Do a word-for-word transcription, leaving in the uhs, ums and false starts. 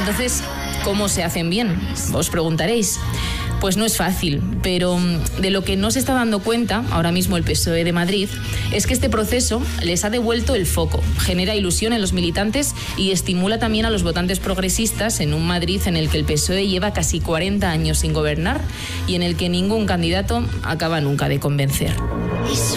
Entonces, ¿cómo se hacen bien? Os preguntaréis. Pues no es fácil, pero de lo que no se está dando cuenta ahora mismo el P S O E de Madrid es que este proceso les ha devuelto el foco, genera ilusión en los militantes y estimula también a los votantes progresistas en un Madrid en el que el P S O E lleva casi cuarenta años sin gobernar y en el que ningún candidato acaba nunca de convencer.